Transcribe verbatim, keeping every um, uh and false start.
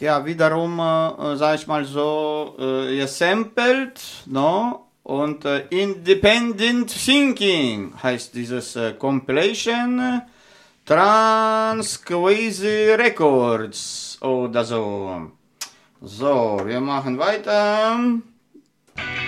ja, wiederum, äh, sag ich mal so, äh, gesampelt, no? Und äh, Independent Thinking heißt dieses äh, Compilation. Transqueasy Records oder so. So, wir machen weiter.